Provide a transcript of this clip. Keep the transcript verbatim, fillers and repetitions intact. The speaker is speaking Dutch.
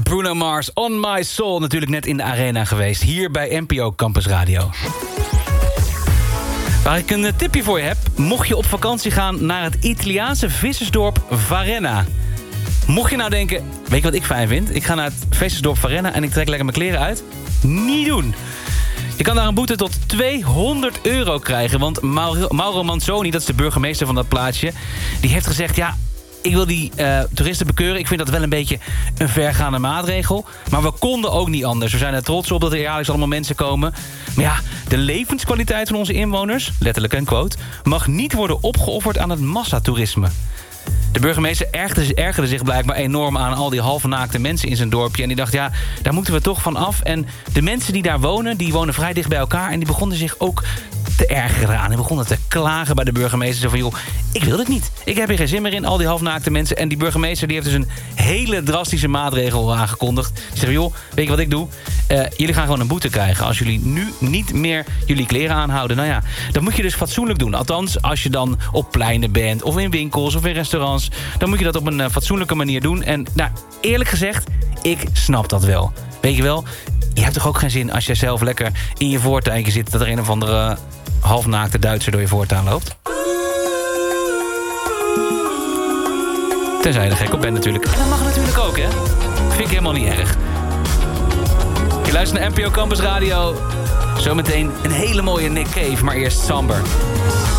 Bruno Mars, On My Soul. Natuurlijk net in de arena geweest. Hier bij N P O Campus Radio. Waar ik een tipje voor je heb. Mocht je op vakantie gaan naar het Italiaanse vissersdorp Varenna. Mocht je nou denken, weet je wat ik fijn vind? Ik ga naar het vissersdorp Varenna en ik trek lekker mijn kleren uit. Niet doen. Je kan daar een boete tot tweehonderd euro krijgen. Want Mauro, Mauro Manzoni, dat is de burgemeester van dat plaatsje, die heeft gezegd, ja, ik wil die uh, toeristen bekeuren. Ik vind dat wel een beetje een vergaande maatregel. Maar we konden ook niet anders. We zijn er trots op dat er jaarlijks allemaal mensen komen. Maar ja, de levenskwaliteit van onze inwoners, letterlijk een quote, mag niet worden opgeofferd aan het massatoerisme. De burgemeester ergerde, ergerde zich blijkbaar enorm aan al die halfnaakte mensen in zijn dorpje. En die dacht, ja, daar moeten we toch van af. En de mensen die daar wonen, die wonen vrij dicht bij elkaar. En die begonnen zich ook te ergeren eraan. Die begonnen te klagen bij de burgemeester. Zo van, joh, ik wil dit niet. Ik heb hier geen zin meer in, al die halfnaakte mensen. En die burgemeester die heeft dus een hele drastische maatregel aangekondigd. Die zegt, joh, weet je wat ik doe? Uh, jullie gaan gewoon een boete krijgen. Als jullie nu niet meer jullie kleren aanhouden. Nou ja, dat moet je dus fatsoenlijk doen. Althans, als je dan op pleinen bent, of in winkels, of in restaurants, dan moet je dat op een uh, fatsoenlijke manier doen. En nou, eerlijk gezegd, ik snap dat wel. Weet je wel, je hebt toch ook geen zin als jij zelf lekker in je voortuintje zit, dat er een of andere halfnaakte Duitser door je voortuin loopt? Tenzij je er gek op bent natuurlijk. En dat mag natuurlijk ook, hè? Vind ik helemaal niet erg. Je luistert naar N P O Campus Radio. Zometeen een hele mooie Nick Cave, maar eerst Samber.